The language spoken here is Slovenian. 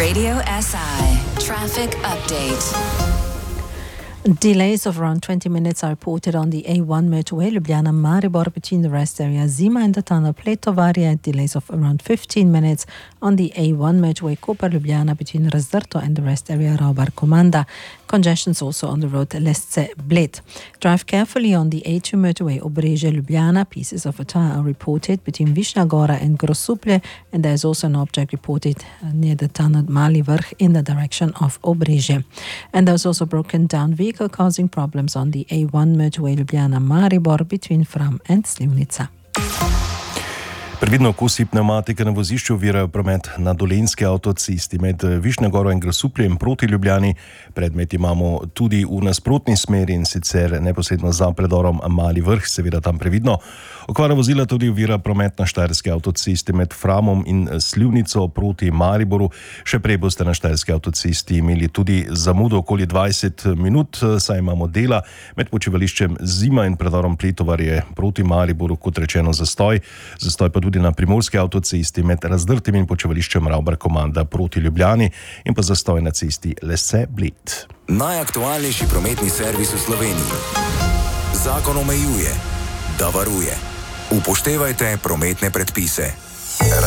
Radio SI traffic update. Delays of around 20 minutes are reported on the A1 motorway Ljubljana-Maribor between the rest area Zima and the tunnel Pletovaria. Delays of around 15 minutes on the A1 motorway Koper-Ljubljana between Razdrto and the rest area Raubar-Komanda. Congestions also on the road Lesce-Bled. Drive carefully on the A2 motorway Obrežje-Ljubljana. Pieces of a tire are reported between Višnja Gora and Grosuplje, and there is also an object reported near the tunnel Mali Vrh in the direction of Obrežje. And there was also broken down vehicle causing problems on the A1 motorway Ljubljana-Maribor between Fram and Slivnica. Previdno kosi pneumatike na vozišču ovirajo promet na Dolenjski avtocesti med Višnjo Goro in Grosupljem proti Ljubljani. Predmet imamo tudi v nasprotni smeri, in sicer neposredno za predorom Mali Vrh, seveda tam previdno. Okvara vozila tudi ovira promet na Štajerski avtocesti med Framom in Slivnico proti Mariboru. Še prej boste na Štajerski avtocesti imeli tudi zamudo okoli 20 minut, saj imamo dela med počivališčem Zima in predorom Pletovarje proti Mariboru, kot rečeno zastoj. Zastoj pa tudi na Primorski avtocesti med Razdrtim in počivališčem Raubar-Komanda proti Ljubljani in pa zastoj na cesti Lesce-Bled. Najaktualnejši prometni servis v Sloveniji. Zakon omejuje, da varuje. Upoštevajte prometne predpise.